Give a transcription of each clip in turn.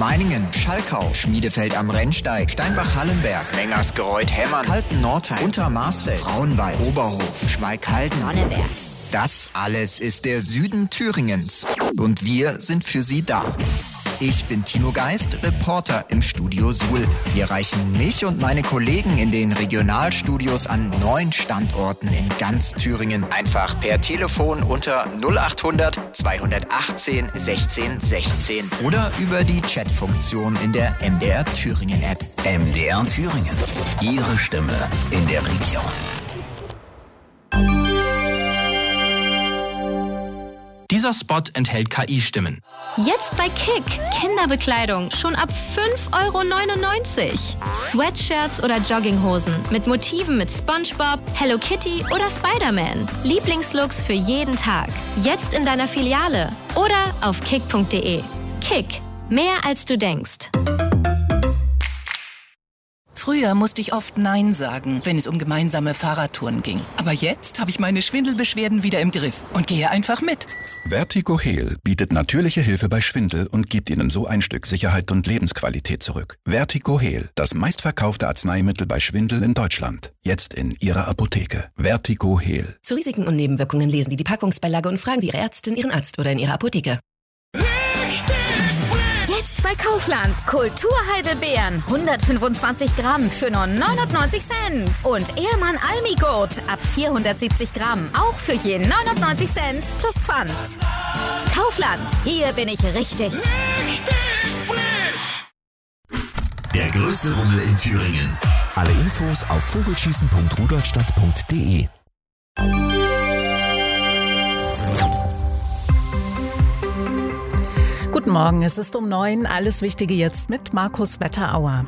Meiningen, Schalkau, Schmiedefeld am Rennsteig, Steinbach-Hallenberg, Mengersgereuth-Hemmern, Kalten-Nordheim, Untermarsfeld, Frauenwald, Oberhof, Schmalkalden, Sonneberg. Das alles ist der Süden Thüringens. Und wir sind für Sie da. Ich bin Timo Geist, Reporter im Studio Suhl. Sie erreichen mich und meine Kollegen in den Regionalstudios an 9 Standorten in ganz Thüringen. Einfach per Telefon unter 0800 218 16 16 oder über die Chatfunktion in der MDR Thüringen App. MDR Thüringen. Ihre Stimme in der Region. Dieser Spot enthält KI-Stimmen. Jetzt bei Kick. Kinderbekleidung schon ab 5,99 €. Sweatshirts oder Jogginghosen mit Motiven mit SpongeBob, Hello Kitty oder Spider-Man. Lieblingslooks für jeden Tag. Jetzt in deiner Filiale oder auf kick.de. Kick. Mehr als du denkst. Früher musste ich oft Nein sagen, wenn es um gemeinsame Fahrradtouren ging. Aber jetzt habe ich meine Schwindelbeschwerden wieder im Griff und gehe einfach mit. Vertigo Heal bietet natürliche Hilfe bei Schwindel und gibt Ihnen so ein Stück Sicherheit und Lebensqualität zurück. Vertigo Heal, das meistverkaufte Arzneimittel bei Schwindel in Deutschland. Jetzt in Ihrer Apotheke. Vertigo Heal. Zu Risiken und Nebenwirkungen lesen Sie die Packungsbeilage und fragen Sie Ihre Ärztin, Ihren Arzt oder in Ihrer Apotheke. Jetzt bei Kaufland. Kulturheidelbeeren. 125 Gramm für nur 99 Cent. Und Ehrmann Almigurt ab 470 Gramm. Auch für je 99 Cent plus Pfand. Kaufland. Hier bin ich richtig. Der größte Rummel in Thüringen. Alle Infos auf vogelschießen.rudolstadt.de. Guten Morgen, es ist um 9. Alles Wichtige jetzt mit Markus Wetterauer.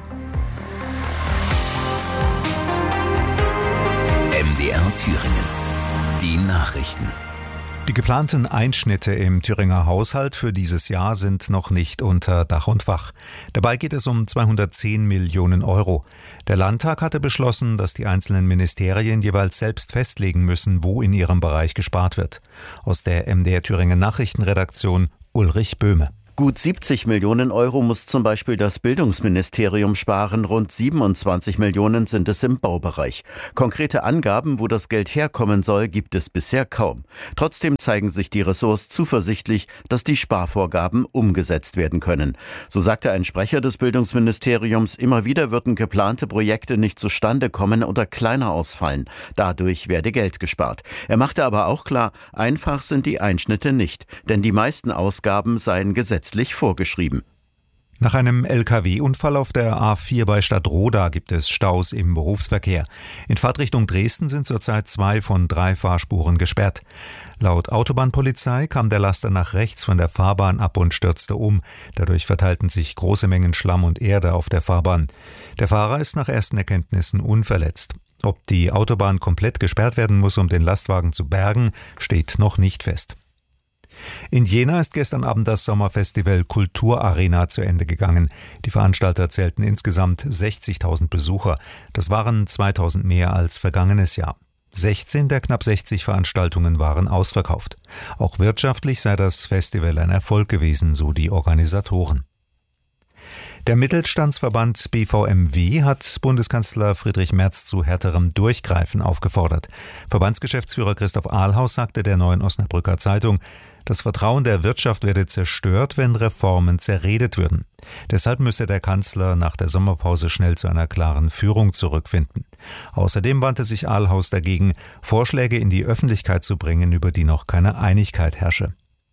MDR Thüringen. Die Nachrichten. Die geplanten Einschnitte im Thüringer Haushalt für dieses Jahr sind noch nicht unter Dach und Fach. Dabei geht es um 210 Millionen €. Der Landtag hatte beschlossen, dass die einzelnen Ministerien jeweils selbst festlegen müssen, wo in ihrem Bereich gespart wird. Aus der MDR Thüringen Nachrichtenredaktion Ulrich Böhme. Gut 70 Millionen € muss zum Beispiel das Bildungsministerium sparen, rund 27 Millionen sind es im Baubereich. Konkrete Angaben, wo das Geld herkommen soll, gibt es bisher kaum. Trotzdem zeigen sich die Ressorts zuversichtlich, dass die Sparvorgaben umgesetzt werden können. So sagte ein Sprecher des Bildungsministeriums, immer wieder würden geplante Projekte nicht zustande kommen oder kleiner ausfallen. Dadurch werde Geld gespart. Er machte aber auch klar, einfach sind die Einschnitte nicht, denn die meisten Ausgaben seien gesetzlich vorgeschrieben. Nach einem Lkw-Unfall auf der A4 bei Stadtroda gibt es Staus im Berufsverkehr. In Fahrtrichtung Dresden sind zurzeit 2 von 3 Fahrspuren gesperrt. Laut Autobahnpolizei kam der Laster nach rechts von der Fahrbahn ab und stürzte um. Dadurch verteilten sich große Mengen Schlamm und Erde auf der Fahrbahn. Der Fahrer ist nach ersten Erkenntnissen unverletzt. Ob die Autobahn komplett gesperrt werden muss, um den Lastwagen zu bergen, steht noch nicht fest. In Jena ist gestern Abend das Sommerfestival Kulturarena zu Ende gegangen. Die Veranstalter zählten insgesamt 60.000 Besucher. Das waren 2.000 mehr als vergangenes Jahr. 16 der knapp 60 Veranstaltungen waren ausverkauft. Auch wirtschaftlich sei das Festival ein Erfolg gewesen, so die Organisatoren. Der Mittelstandsverband BVMW hat Bundeskanzler Friedrich Merz zu härterem Durchgreifen aufgefordert. Verbandsgeschäftsführer Christoph Ahlhaus sagte der Neuen Osnabrücker Zeitung, das Vertrauen der Wirtschaft werde zerstört, wenn Reformen zerredet würden. Deshalb müsse der Kanzler nach der Sommerpause schnell zu einer klaren Führung zurückfinden. Außerdem wandte sich Ahlhaus dagegen, Vorschläge in die Öffentlichkeit zu bringen, über die noch keine Einigkeit herrsche.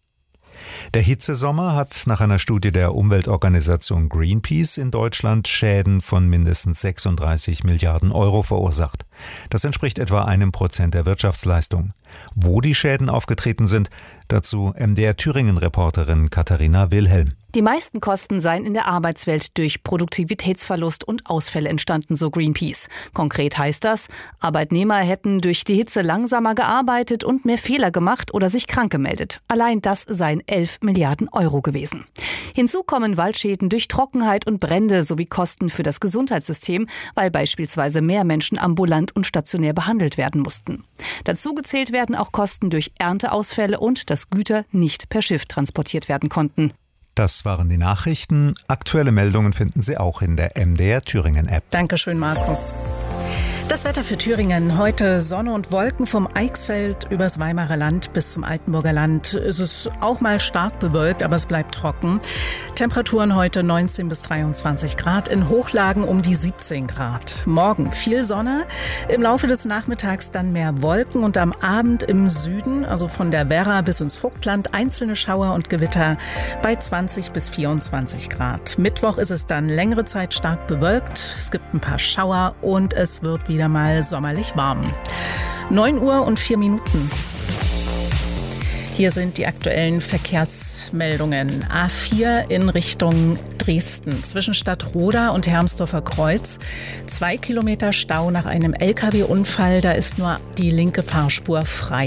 Der Hitzesommer hat nach einer Studie der Umweltorganisation Greenpeace in Deutschland Schäden von mindestens 36 Milliarden € verursacht. Das entspricht etwa 1% der Wirtschaftsleistung. Wo die Schäden aufgetreten sind, dazu MDR Thüringen-Reporterin Katharina Wilhelm. Die meisten Kosten seien in der Arbeitswelt durch Produktivitätsverlust und Ausfälle entstanden, so Greenpeace. Konkret heißt das, Arbeitnehmer hätten durch die Hitze langsamer gearbeitet und mehr Fehler gemacht oder sich krank gemeldet. Allein das seien 11 Milliarden € gewesen. Hinzu kommen Waldschäden durch Trockenheit und Brände sowie Kosten für das Gesundheitssystem, weil beispielsweise mehr Menschen ambulant und stationär behandelt werden mussten. Dazu gezählt werden auch Kosten durch Ernteausfälle und dass Güter nicht per Schiff transportiert werden konnten. Das waren die Nachrichten. Aktuelle Meldungen finden Sie auch in der MDR Thüringen App. Dankeschön, Markus. Das Wetter für Thüringen. Heute Sonne und Wolken vom Eichsfeld übers Weimarer Land bis zum Altenburger Land. Es ist auch mal stark bewölkt, aber es bleibt trocken. Temperaturen heute 19 bis 23 Grad, in Hochlagen um die 17 Grad. Morgen viel Sonne, im Laufe des Nachmittags dann mehr Wolken und am Abend im Süden, also von der Werra bis ins Vogtland, einzelne Schauer und Gewitter bei 20 bis 24 Grad. Mittwoch ist es dann längere Zeit stark bewölkt. Es gibt ein paar Schauer und es wird wieder mal sommerlich warm. 9 Uhr und 4 Minuten. Hier sind die aktuellen Verkehrsmeldungen. A4 in Richtung Dresden zwischen Stadtroda und Hermsdorfer Kreuz. 2 Kilometer Stau nach einem LKW-Unfall. Da ist nur die linke Fahrspur frei.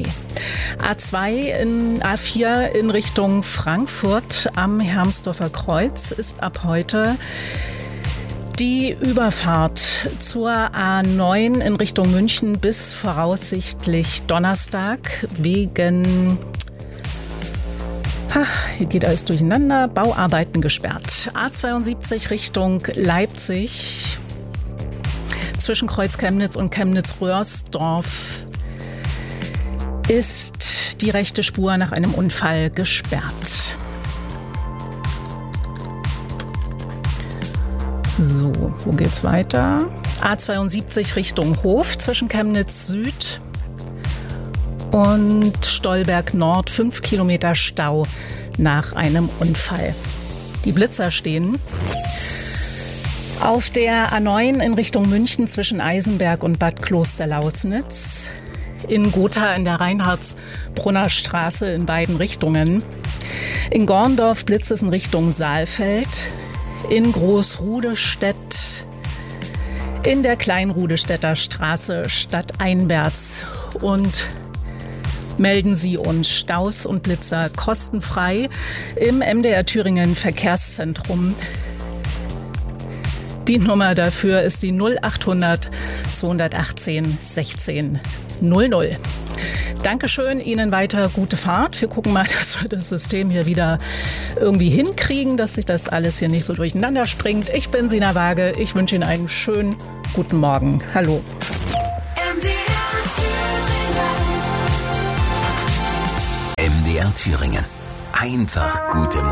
A4 in Richtung Frankfurt am Hermsdorfer Kreuz ist ab heute die Überfahrt zur A9 in Richtung München bis voraussichtlich Donnerstag wegen, hier geht alles durcheinander, Bauarbeiten gesperrt. A72 Richtung Leipzig zwischen Kreuz Chemnitz und Chemnitz-Röhrsdorf ist die rechte Spur nach einem Unfall gesperrt. So, wo geht's weiter? A72 Richtung Hof zwischen Chemnitz Süd und Stolberg Nord. 5 Kilometer Stau nach einem Unfall. Die Blitzer stehen auf der A9 in Richtung München zwischen Eisenberg und Bad Klosterlausnitz. In Gotha in der Reinhardsbrunner Straße in beiden Richtungen. In Gorndorf blitzt es in Richtung Saalfeld. In Großrudestedt, in der Kleinrudestädter Straße stadteinwärts. Und melden Sie uns Staus und Blitzer kostenfrei im MDR Thüringen Verkehrszentrum. Die Nummer dafür ist die 0800 218 16 00. Dankeschön, Ihnen weiter gute Fahrt. Wir gucken mal, dass wir das System hier wieder irgendwie hinkriegen, dass sich das alles hier nicht so durcheinander springt. Ich bin Sina Waage. Ich wünsche Ihnen einen schönen guten Morgen. Hallo. MDR Thüringen. Einfach gute Musik.